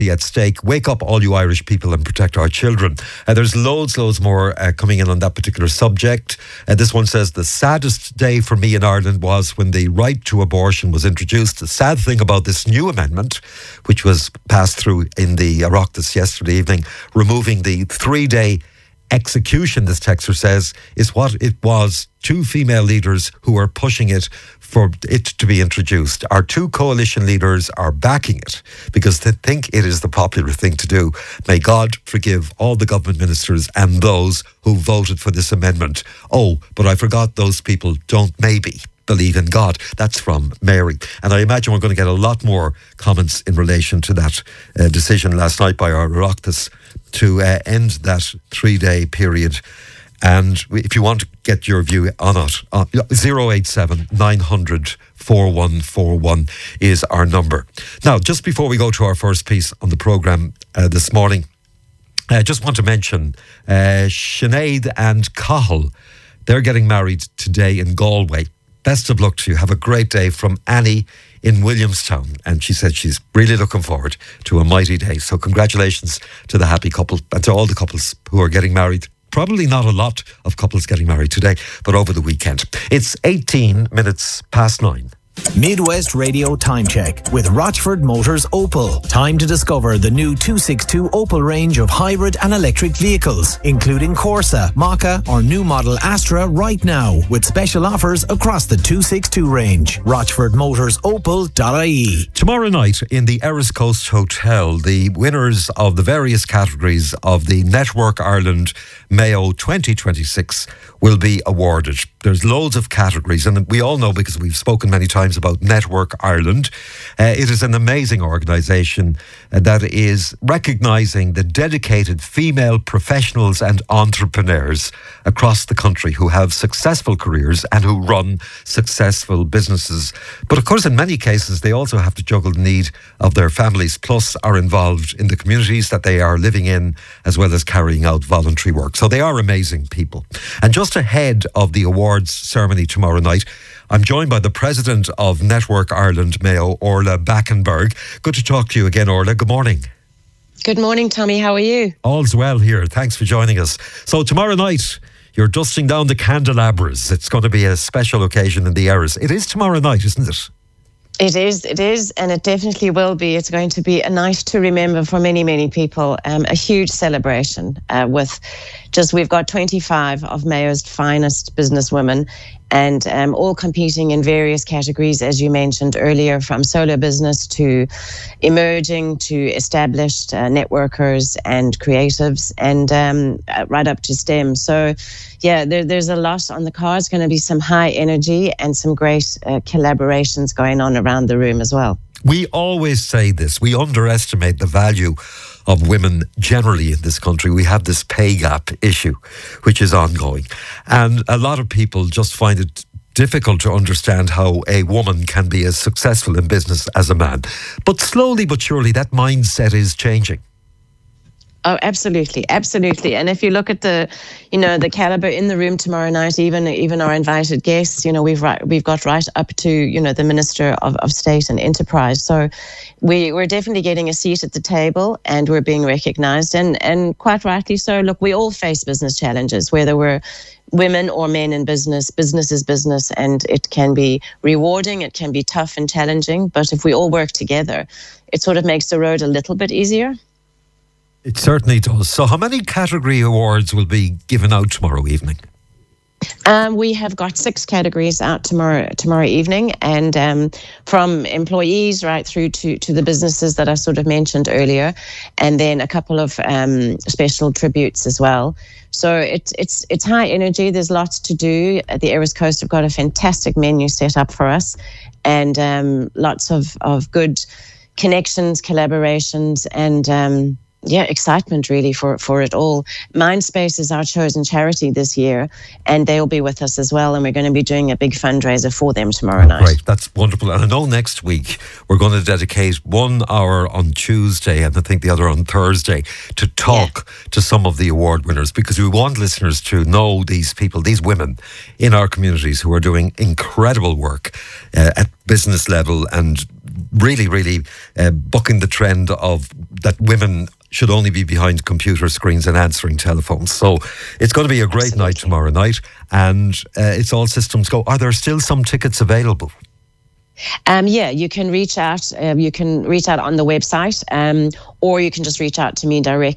at stake. Wake up, all you Irish people, and protect our children. There's loads more coming in on that particular subject. This one says, the saddest day for me in Ireland was when the right to abortion was introduced. The sad thing about this new amendment, which was passed through in the Oireachtas yesterday evening, removing the 3-day execution, this texter says, is what it was. 2 female leaders who are pushing it for it to be introduced. Our 2 coalition leaders are backing it because they think it is the popular thing to do. May God forgive all the government ministers and those who voted for this amendment. Oh, but I forgot those people don't maybe believe in God. That's from Mary. And I imagine we're going to get a lot more comments in relation to that decision last night by our Oireachtas to end that 3-day period. And if you want to get your view on it, 087 900 4141 is our number. Now, just before we go to our first piece on the programme this morning, I just want to mention Sinead and Cathal. They're getting married today in Galway. Best of luck to you. Have a great day from Annie in Williamstown. And she said she's really looking forward to a mighty day. So congratulations to the happy couple and to all the couples who are getting married. Probably not a lot of couples getting married today, but over the weekend. It's 18 minutes past 9. Midwest Radio Time Check with Rochford Motors Opel. Time to discover the new 262 Opel range of hybrid and electric vehicles, including Corsa, Mokka or new model Astra right now, with special offers across the 262 range. RochfordMotorsOpel.ie. Tomorrow night in the Erris Coast Hotel, the winners of the various categories of the Network Ireland Mayo 2026 will be awarded. There's loads of categories, and we all know, because we've spoken many times about Network Ireland, it is an amazing organisation that is recognising the dedicated female professionals and entrepreneurs across the country who have successful careers and who run successful businesses. But of course, in many cases, they also have to juggle the need of their families, plus are involved in the communities that they are living in, as well as carrying out voluntary work. So they are amazing people. And just ahead of the awards ceremony tomorrow night, I'm joined by the President of Network Ireland Mayo, Orla Backenberg. Good to talk to you again, Orla. Good morning. Good morning, Tommy. How are you? All's well here. Thanks for joining us. So tomorrow night, you're dusting down the candelabras. It's going to be a special occasion in the Erris. It is tomorrow night, isn't it? It is, and it definitely will be. It's going to be a night to remember for many, many people. A huge celebration we've got 25 of Mayo's finest businesswomen, and all competing in various categories, as you mentioned earlier, from solo business to emerging to established networkers and creatives, and right up to STEM. So, yeah, there's a lot on the cards. Going to be some high energy and some great collaborations going on around the room as well. We always say this. We underestimate the value of women generally in this country. We have this pay gap issue, which is ongoing. And a lot of people just find it difficult to understand how a woman can be as successful in business as a man. But slowly but surely, that mindset is changing. Oh, absolutely, absolutely. And if you look at the caliber in the room tomorrow night, even our invited guests, we've got right up to the Minister of State and Enterprise. So we're definitely getting a seat at the table, and we're being recognised, and quite rightly so. Look, we all face business challenges, whether we're women or men in business. Business is business, and it can be rewarding, it can be tough and challenging. But if we all work together, it sort of makes the road a little bit easier. It certainly does. So how many category awards will be given out tomorrow evening? We have got 6 categories out tomorrow evening, and from employees right through to the businesses that I sort of mentioned earlier, and then a couple of special tributes as well. So it's high energy. There's lots to do. At the Erris Coast have got a fantastic menu set up for us, and lots of good connections, collaborations, and excitement really for it all. Mindspace is our chosen charity this year, and they'll be with us as well, and we're going to be doing a big fundraiser for them tomorrow night. Great, that's wonderful. And I know next week we're going to dedicate 1 hour on Tuesday and I think the other on Thursday to talk to some of the award winners, because we want listeners to know these people, these women in our communities who are doing incredible work at business level and really, really bucking the trend of that women should only be behind computer screens and answering telephones. So it's going to be a great night tomorrow night, and it's all systems go. Are there still some tickets available? Yeah, you can reach out. You can reach out on the website, or you can just reach out to me directly.